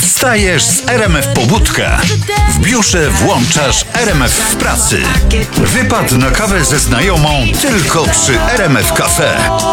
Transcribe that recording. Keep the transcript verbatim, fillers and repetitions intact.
Wstajesz z R M F Pobudka. W biurze włączasz R M F w pracy. Wypad na kawę ze znajomą tylko przy R M F Cafe.